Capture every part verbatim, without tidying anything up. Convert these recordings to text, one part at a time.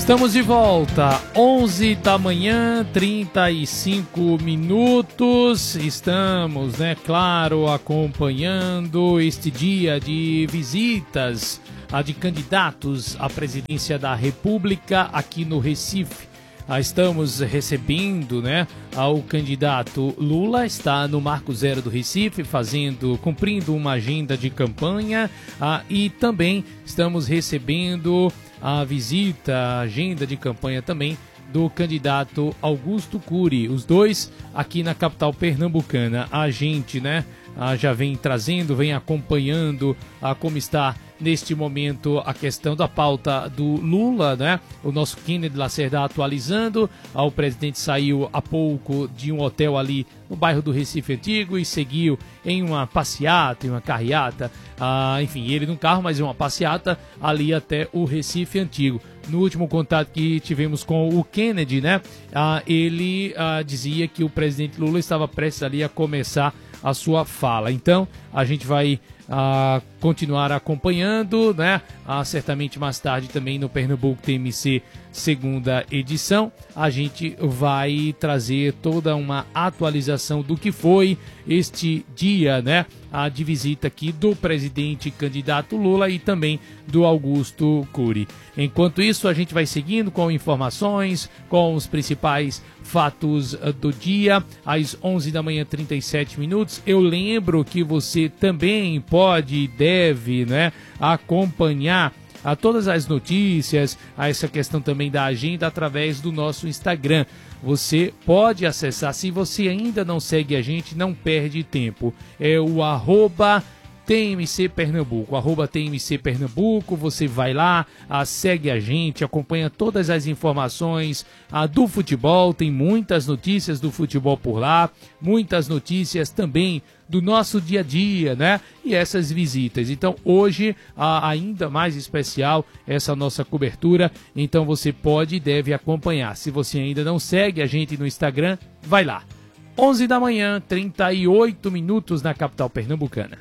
Estamos de volta, onze da manhã, trinta e cinco minutos. Estamos, né, claro, acompanhando este dia de visitas a de candidatos à presidência da República aqui no Recife. Ah, estamos recebendo, né, ao candidato Lula, está no Marco Zero do Recife, fazendo, cumprindo uma agenda de campanha, ah, e também estamos recebendo a visita, a agenda de campanha também do candidato Augusto Cury, os dois aqui na capital pernambucana. A gente, né, já vem trazendo, vem acompanhando a como está neste momento a questão da pauta do Lula, né? O nosso Kennedy Lacerda atualizando. O presidente saiu há pouco de um hotel ali no bairro do Recife Antigo e seguiu em uma passeata, em uma carreata, ah, enfim, ele num carro, mas em uma passeata ali até o Recife Antigo. No último contato que tivemos com o Kennedy, né? Ah, ele ah, dizia que o presidente Lula estava prestes ali a começar a sua fala. Então, a gente vai a continuar acompanhando, né? Ah, certamente mais tarde também no Pernambuco T M C segunda edição, a gente vai trazer toda uma atualização do que foi este dia, né? A de visita aqui do presidente candidato Lula e também do Augusto Cury. Enquanto isso, a gente vai seguindo com informações, com os principais fatos do dia, às onze da manhã, trinta e sete minutos. Eu lembro que você também pode e deve, né, acompanhar a todas as notícias, a essa questão também da agenda através do nosso Instagram. Você pode acessar, se você ainda não segue a gente, não perde tempo. É o arroba T M C Pernambuco, arroba T M C Pernambuco, você vai lá, a, segue a gente, acompanha todas as informações a, do futebol, tem muitas notícias do futebol por lá, muitas notícias também do nosso dia a dia, né? E essas visitas. Então hoje, a, ainda mais especial, essa nossa cobertura, então você pode e deve acompanhar. Se você ainda não segue a gente no Instagram, vai lá. onze da manhã, trinta e oito minutos na capital pernambucana.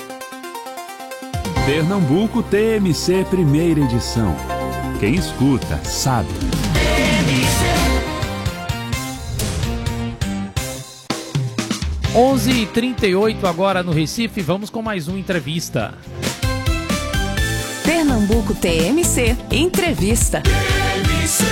Pernambuco T M C primeira edição. Quem escuta, sabe. onze e trinta e oito agora no Recife, vamos com mais uma entrevista. Pernambuco T M C Entrevista. T M C.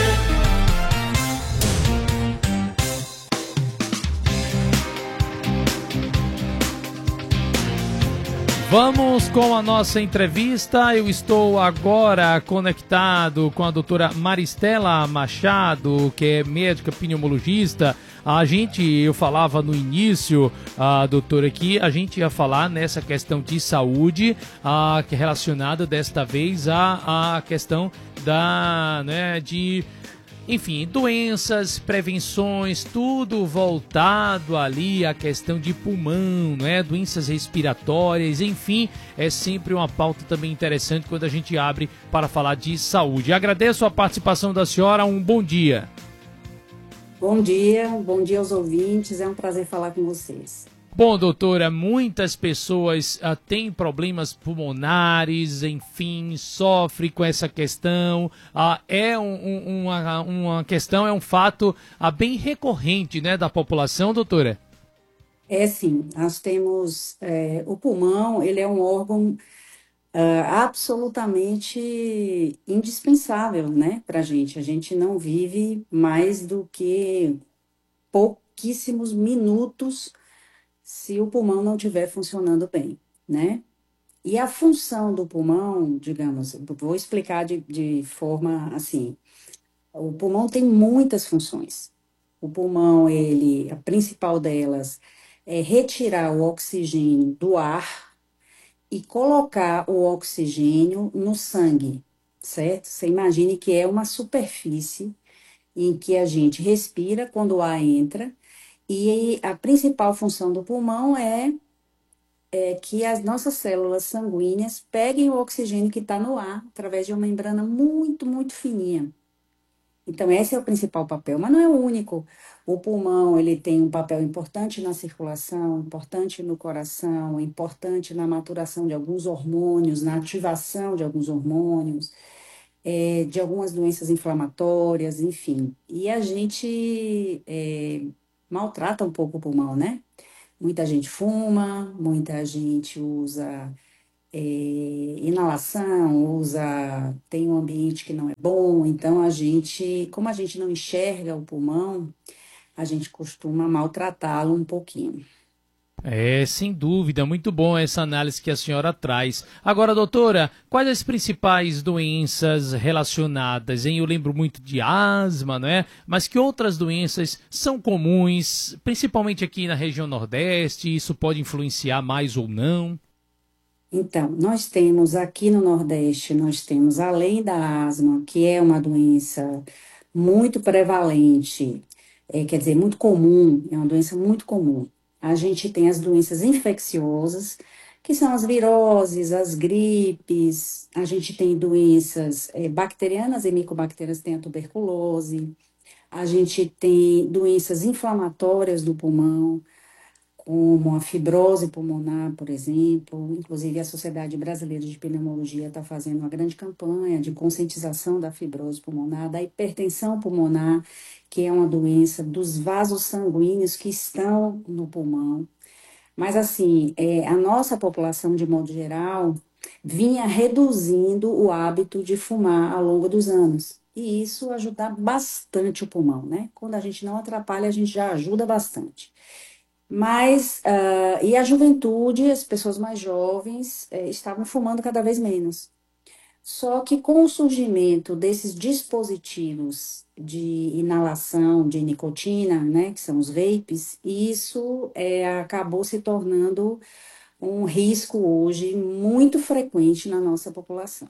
Vamos com a nossa entrevista. Eu estou agora conectado com a doutora Maristela Machado, que é médica pneumologista. A gente, eu falava no início, a doutora, que a gente ia falar nessa questão de saúde, a, que é relacionada desta vez à, à questão da, né, de... Enfim, doenças, prevenções, tudo voltado ali à questão de pulmão, né? Doenças respiratórias, enfim, é sempre uma pauta também interessante quando a gente abre para falar de saúde. Agradeço a participação da senhora, um bom dia. Bom dia, bom dia aos ouvintes, é um prazer falar com vocês. Bom, doutora, muitas pessoas uh, têm problemas pulmonares, enfim, sofrem com essa questão. Uh, é um, um, uma, uma questão, é um fato uh, bem recorrente, né, da população, doutora? É sim, nós temos, é, o pulmão, ele é um órgão uh, absolutamente indispensável, né, para a gente. A gente não vive mais do que pouquíssimos minutos se o pulmão não estiver funcionando bem, né? E a função do pulmão, digamos, vou explicar de, de forma assim, o pulmão tem muitas funções. O pulmão, ele, a principal delas é retirar o oxigênio do ar e colocar o oxigênio no sangue, certo? Você imagine que é uma superfície em que a gente respira quando o ar entra. E a principal função do pulmão é, é que as nossas células sanguíneas peguem o oxigênio que está no ar através de uma membrana muito, muito fininha. Então, esse é o principal papel, mas não é o único. O pulmão, ele tem um papel importante na circulação, importante no coração, importante na maturação de alguns hormônios, na ativação de alguns hormônios. é, de algumas doenças inflamatórias, enfim. E a gente é, maltrata um pouco o pulmão, né? Muita gente fuma, muita gente usa é, inalação, usa, tem um ambiente que não é bom, então a gente, como a gente não enxerga o pulmão, a gente costuma maltratá-lo um pouquinho. É, sem dúvida, muito bom essa análise que a senhora traz. Agora, doutora, quais as principais doenças relacionadas, hein? Eu lembro muito de asma, né? Mas que outras doenças são comuns, principalmente aqui na região Nordeste? Isso pode influenciar mais ou não? Então, nós temos aqui no Nordeste, nós temos além da asma, que é uma doença muito prevalente, é, quer dizer, muito comum, é uma doença muito comum. A gente tem as doenças infecciosas, que são as viroses, as gripes, a gente tem doenças é, bacterianas e micobacterianas, tem a tuberculose, a gente tem doenças inflamatórias do pulmão, como a fibrose pulmonar, por exemplo. Inclusive, a Sociedade Brasileira de Pneumologia está fazendo uma grande campanha de conscientização da fibrose pulmonar, da hipertensão pulmonar, que é uma doença dos vasos sanguíneos que estão no pulmão. Mas, assim, é, a nossa população, de modo geral, vinha reduzindo o hábito de fumar ao longo dos anos. E isso ajuda bastante o pulmão, né? Quando a gente não atrapalha, a gente já ajuda bastante. Mas, ah, e a juventude, as pessoas mais jovens, eh, estavam fumando cada vez menos. Só que com o surgimento desses dispositivos de inalação de nicotina, né, que são os vapes, isso eh, acabou se tornando um risco hoje muito frequente na nossa população.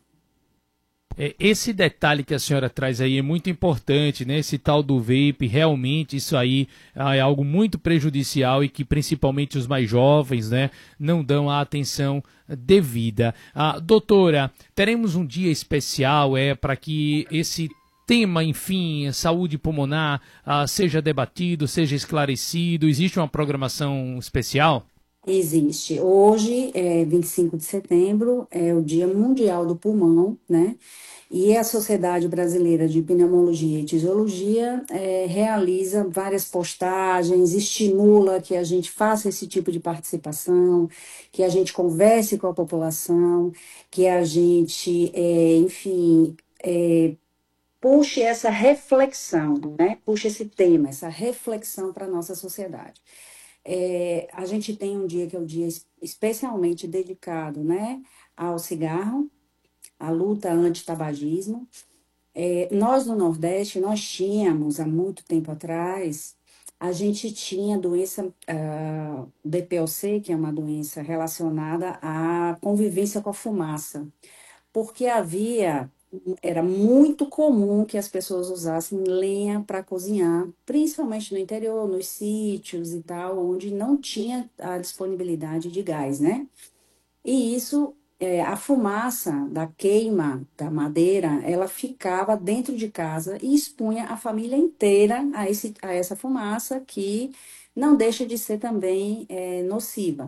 É, esse detalhe que a senhora traz aí é muito importante, né? Esse tal do vape, realmente isso aí ah, é algo muito prejudicial e que principalmente os mais jovens, né, não dão a atenção devida. Ah, doutora, teremos um dia especial é para que esse tema, enfim, saúde pulmonar, ah, seja debatido, seja esclarecido. Existe uma programação especial? Existe. Hoje, é vinte e cinco de setembro, é o Dia Mundial do Pulmão, né? E a Sociedade Brasileira de Pneumologia e Tisiologia eh, realiza várias postagens, estimula que a gente faça esse tipo de participação, que a gente converse com a população, que a gente, eh, enfim, eh, puxe essa reflexão, né? Puxe esse tema, essa reflexão para a nossa sociedade. É, a gente tem um dia que é o dia es- especialmente dedicado, né, ao cigarro, à luta anti-tabagismo. É, nós no Nordeste, nós tínhamos, há muito tempo atrás, a gente tinha doença ah, D P O C, que é uma doença relacionada à convivência com a fumaça, porque havia, era muito comum que as pessoas usassem lenha para cozinhar, principalmente no interior, nos sítios e tal, onde não tinha a disponibilidade de gás, né? E isso, é, a fumaça da queima da madeira, ela ficava dentro de casa e expunha a família inteira a, esse, a essa fumaça que não deixa de ser também é, nociva.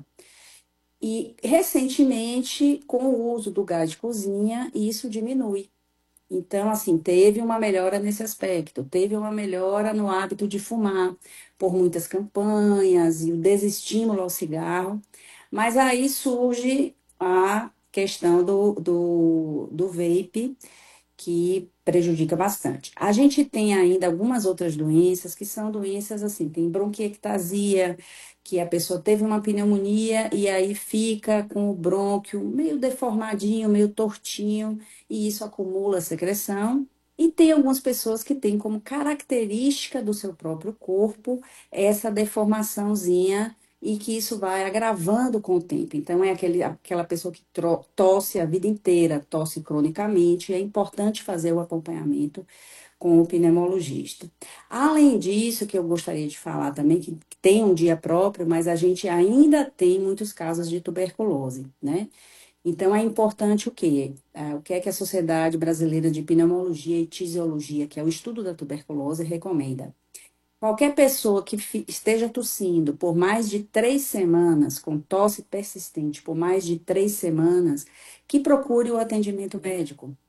E recentemente, com o uso do gás de cozinha, isso diminui. Então, assim, teve uma melhora nesse aspecto, teve uma melhora no hábito de fumar, por muitas campanhas e o desestímulo ao cigarro, mas aí surge a questão do, do, do vape, que prejudica bastante. A gente tem ainda algumas outras doenças que são doenças assim, tem bronquiectasia, que a pessoa teve uma pneumonia e aí fica com o brônquio meio deformadinho, meio tortinho, e isso acumula secreção. E tem algumas pessoas que têm como característica do seu próprio corpo essa deformaçãozinha e que isso vai agravando com o tempo. Então, é aquele, aquela pessoa que tro- tosse a vida inteira, tosse cronicamente, e é importante fazer o acompanhamento com o pneumologista. Além disso, que eu gostaria de falar também, que tem um dia próprio, mas a gente ainda tem muitos casos de tuberculose, né? Então, é importante o quê? Ah, o que é que a Sociedade Brasileira de Pneumologia e Tisiologia, que é o estudo da tuberculose, recomenda? Qualquer pessoa que fi- esteja tossindo por mais de três semanas, com tosse persistente por mais de três semanas, que procure o atendimento médico.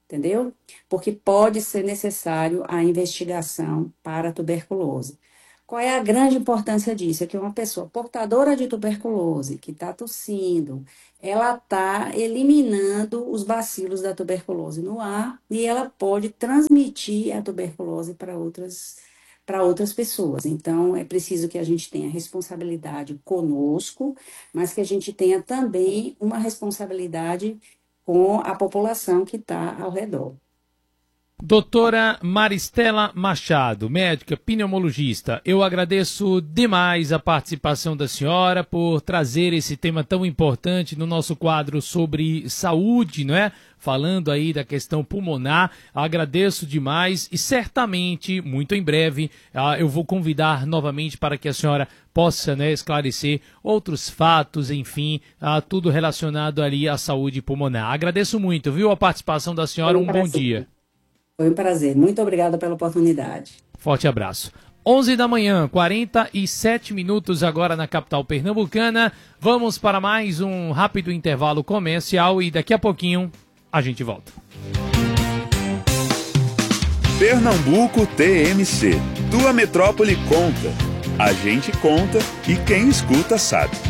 entendeu? Porque pode ser necessário a investigação para a tuberculose. Qual é a grande importância disso? É que uma pessoa portadora de tuberculose, que está tossindo, ela está eliminando os bacilos da tuberculose no ar e ela pode transmitir a tuberculose para outras, para outras pessoas. Então, é preciso que a gente tenha responsabilidade conosco, mas que a gente tenha também uma responsabilidade com a população que está ao redor. Doutora Maristela Machado, médica pneumologista, eu agradeço demais a participação da senhora por trazer esse tema tão importante no nosso quadro sobre saúde, não é? Falando aí da questão pulmonar, agradeço demais e certamente, muito em breve, uh, eu vou convidar novamente para que a senhora possa, né, esclarecer outros fatos, enfim, uh, tudo relacionado ali à saúde pulmonar. Agradeço muito, viu, a participação da senhora, um bom dia. Foi um prazer. Muito obrigada pela oportunidade. Forte abraço. onze da manhã, quarenta e sete minutos agora na capital pernambucana. Vamos para mais um rápido intervalo comercial e daqui a pouquinho a gente volta. Pernambuco T M C. Tua metrópole conta. A gente conta e quem escuta sabe.